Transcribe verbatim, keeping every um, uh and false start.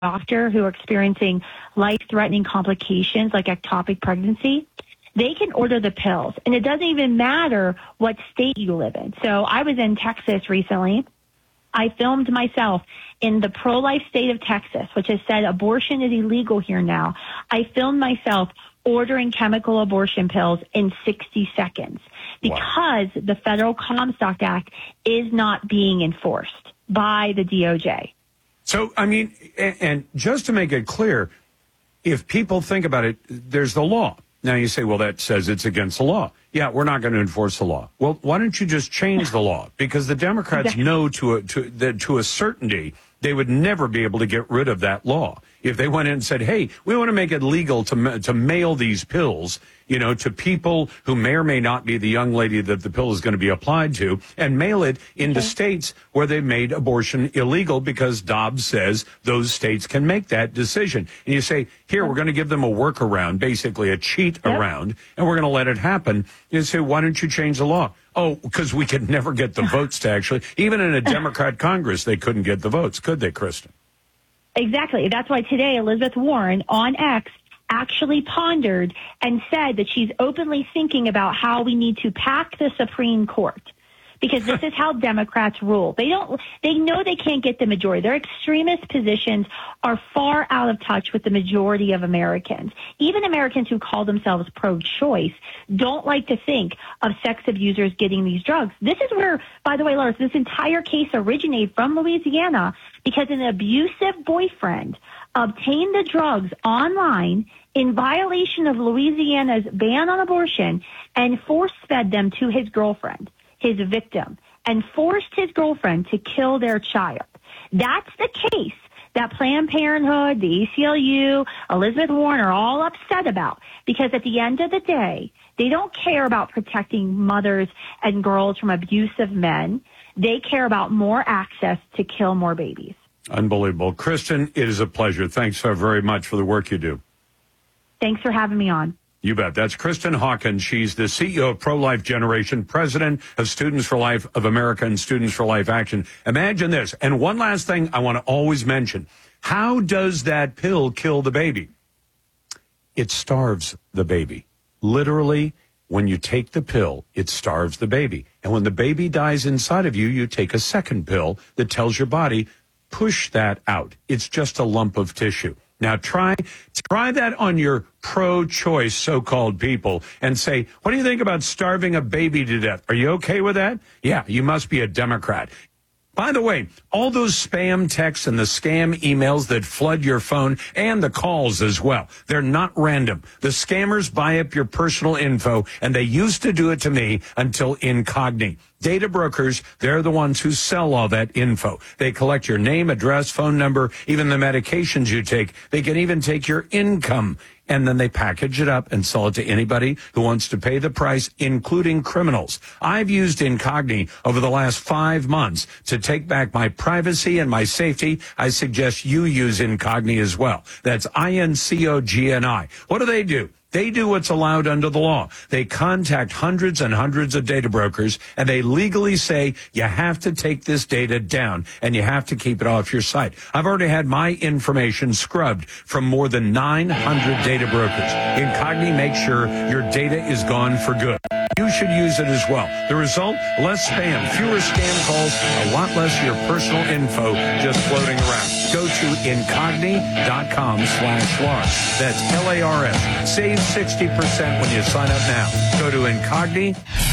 doctor who are experiencing life-threatening complications like ectopic pregnancy, they can order the pills. And it doesn't even matter what state you live in. So I was in Texas recently. I filmed myself in the pro-life state of Texas, which has said abortion is illegal here now. I filmed myself ordering chemical abortion pills in sixty seconds because wow. the Federal Comstock Act is not being enforced by the D O J. So, I mean, and, and just to make it clear, if people think about it, there's the law. Now you say, well, that says it's against the law. Yeah, we're not going to enforce the law. Well, why don't you just change the law? Because the Democrats exactly. know to a, to, that to a certainty they would never be able to get rid of that law. If they went in and said, hey, we want to make it legal to to mail these pills, you know, to people who may or may not be the young lady that the pill is going to be applied to, and mail it into okay. states where they've made abortion illegal because Dobbs says those states can make that decision. And you say, here, we're going to give them a workaround, basically a cheat yep. around, and we're going to let it happen. You say, why don't you change the law? Oh, because we could never get the votes to actually, even in a Democrat Congress, they couldn't get the votes, could they, Kristen? Exactly. That's why today Elizabeth Warren on X actually pondered and said that she's openly thinking about how we need to pack the Supreme Court, because this is how Democrats rule. They don't, they know they can't get the majority. Their extremist positions are far out of touch with the majority of Americans. Even Americans who call themselves pro-choice don't like to think of sex abusers getting these drugs. This is where, by the way, Lars, this entire case originated from Louisiana because an abusive boyfriend obtained the drugs online in violation of Louisiana's ban on abortion and force-fed them to his girlfriend, his victim, and forced his girlfriend to kill their child. That's the case that Planned Parenthood, the A C L U, Elizabeth Warren are all upset about, because at the end of the day, they don't care about protecting mothers and girls from abusive men. They care about more access to kill more babies. Unbelievable. Kristen, it is a pleasure. Thanks so very much for the work you do. Thanks for having me on. You bet. That's Kristen Hawkins. She's the C E O of Pro-Life Generation, president of Students for Life of America and Students for Life Action. Imagine this. And one last thing I want to always mention. How does that pill kill the baby? It starves the baby. Literally, when you take the pill, it starves the baby. And when the baby dies inside of you, you take a second pill that tells your body, push that out. It's just a lump of tissue. Now try try that on your pro-choice so-called people and say, what do you think about starving a baby to death? Are you okay with that? Yeah, you must be a Democrat. By the way, all those spam texts and the scam emails that flood your phone and the calls as well, they're not random. The scammers buy up your personal info, and they used to do it to me until Incogni. Data brokers, they're the ones who sell all that info. They collect your name, address, phone number, even the medications you take. They can even take your income, and then they package it up and sell it to anybody who wants to pay the price, including criminals. I've used Incogni over the last five months to take back my privacy and my safety. I suggest you use Incogni as well. That's I N C O G N I. What do they do? They do what's allowed under the law. They contact hundreds and hundreds of data brokers, and they legally say you have to take this data down and you have to keep it off your site. I've already had my information scrubbed from more than nine hundred data brokers. Incogni makes sure your data is gone for good. You should use it as well. The result, less spam, fewer scam calls, a lot less of your personal info just floating around. Go to incogni.com slash Lars. That's L A R S. Save sixty percent when you sign up now. Go to Incogni.